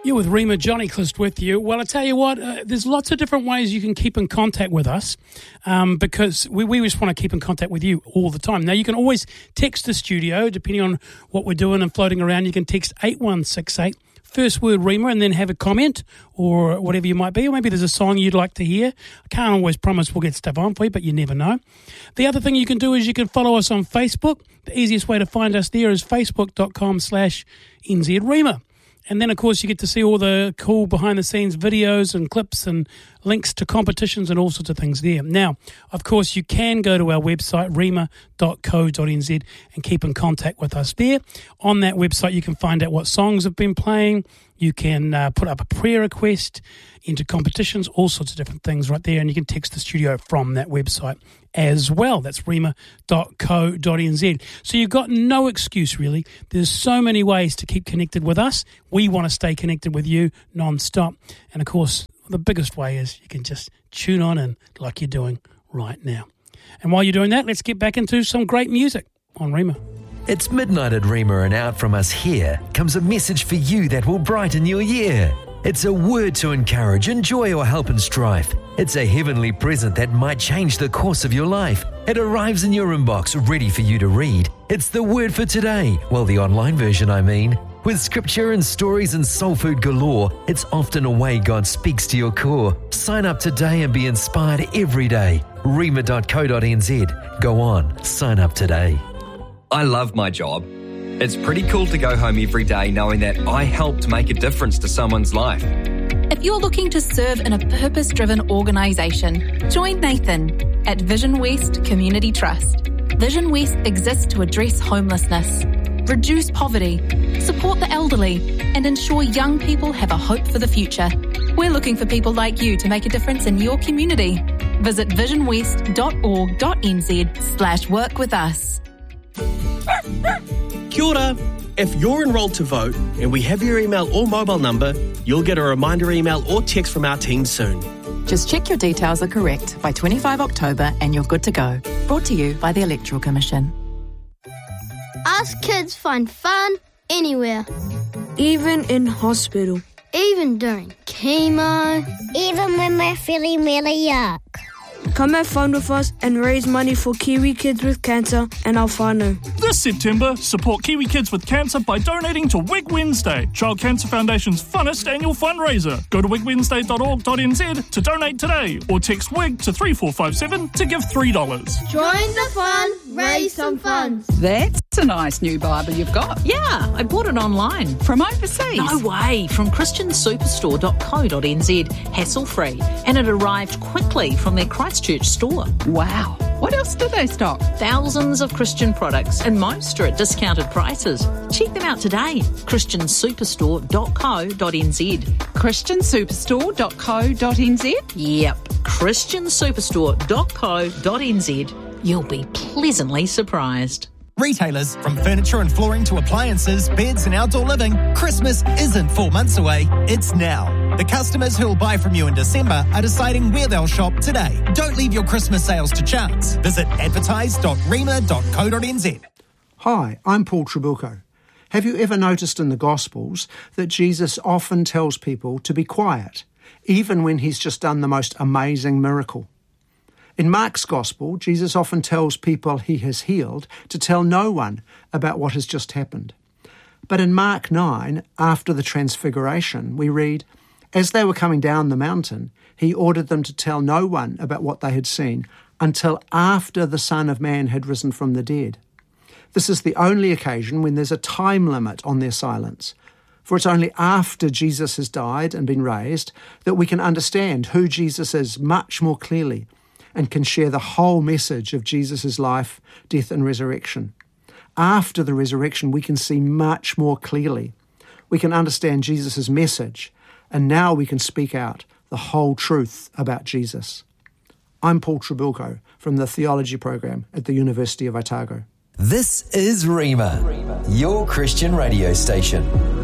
You're with Rima, Johnny Clist with you. Well, I tell you what, there's lots of different ways you can keep in contact with us because we just want to keep in contact with you all the time. Now, you can always text the studio, depending on what we're doing and floating around. You can text 8168, first word Rima, and then have a comment or whatever you might be. Or maybe there's a song you'd like to hear. I can't always promise we'll get stuff on for you, but you never know. The other thing you can do is you can follow us on Facebook. The easiest way to find us there is facebook.com/NZRima. And then, of course, you get to see all the cool behind-the-scenes videos and clips and links to competitions and all sorts of things there. Now, of course, you can go to our website, rima.co.nz, and keep in contact with us there. On that website, you can find out what songs have been playing. You can put up a prayer request into competitions, all sorts of different things right there. And you can text the studio from that website as well. That's rima.co.nz. So you've got no excuse, really. There's so many ways to keep connected with us. We want to stay connected with you non-stop. And, of course, the biggest way is you can just tune on in like you're doing right now. And while you're doing that, let's get back into some great music on Rima. It's midnight at Rima, and out from us here comes a message for you that will brighten your year. It's a word to encourage, enjoy, or help in strife. It's a heavenly present that might change the course of your life. It arrives in your inbox, ready for you to read. It's the word for today. Well, the online version, I mean. With scripture and stories and soul food galore, it's often a way God speaks to your core. Sign up today and be inspired every day. Rima.co.nz. Go on, sign up today. I love my job. It's pretty cool to go home every day knowing that I helped make a difference to someone's life. If you're looking to serve in a purpose-driven organisation, join Nathan at Vision West Community Trust. Vision West exists to address homelessness, reduce poverty, support the elderly, and ensure young people have a hope for the future. We're looking for people like you to make a difference in your community. Visit visionwest.org.nz/work with us. Kia ora. If you're enrolled to vote and we have your email or mobile number, you'll get a reminder email or text from our team soon. Just check your details are correct by 25 October and you're good to go. Brought to you by the Electoral Commission. Us kids find fun anywhere. Even in hospital. Even during chemo. Even when we're feeling really yuck. Come have fun with us and raise money for Kiwi Kids with Cancer and our whānau. This September, support Kiwi Kids with Cancer by donating to Wig Wednesday, Child Cancer Foundation's funnest annual fundraiser. Go to wigwednesday.org.nz to donate today or text WIG to 3457 to give $3. Join the fun, raise some funds. That's a nice new Bible you've got. Yeah, I bought it online. From overseas? No way, from christiansuperstore.co.nz, hassle-free. And it arrived quickly from their Christchurch store. Wow. What else do they stock? Thousands of Christian products, and most are at discounted prices. Check them out today. christiansuperstore.co.nz. christiansuperstore.co.nz? Yep, christiansuperstore.co.nz. You'll be pleasantly surprised. Retailers, from furniture and flooring to appliances, beds and outdoor living, Christmas isn't 4 months away, it's now. The customers who'll buy from you in December are deciding where they'll shop today. Don't leave your Christmas sales to chance. Visit advertise.rema.co.nz. Hi, I'm Paul Trabucco. Have you ever noticed in the Gospels that Jesus often tells people to be quiet, even when he's just done the most amazing miracle? In Mark's Gospel, Jesus often tells people he has healed to tell no one about what has just happened. But in Mark 9, after the Transfiguration, we read, "As they were coming down the mountain, he ordered them to tell no one about what they had seen until after the Son of Man had risen from the dead." This is the only occasion when there's a time limit on their silence. For it's only after Jesus has died and been raised that we can understand who Jesus is much more clearly and can share the whole message of Jesus' life, death and resurrection. After the resurrection, we can see much more clearly. We can understand Jesus' message, and now we can speak out the whole truth about Jesus. I'm Paul Trabucco from the Theology Program at the University of Otago. This is Rima, your Christian radio station.